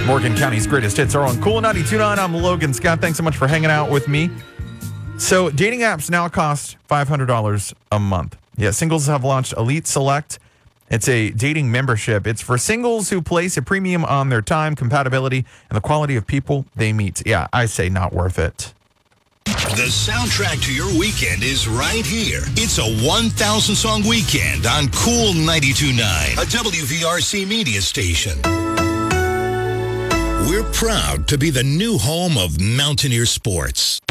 Morgan County's greatest hits are on Cool 92.9. I'm Logan Scott. Thanks so much for hanging out with me. So dating apps now cost $500 a month. Yeah, singles have launched Elite Select. It's a dating membership. It's for singles who place a premium on their time, compatibility, and the quality of people they meet. Yeah, I say not worth it. The soundtrack to your weekend is right here. It's a 1,000-song weekend on Cool 92.9, a WVRC media station. We're proud to be the new home of Mountaineer Sports.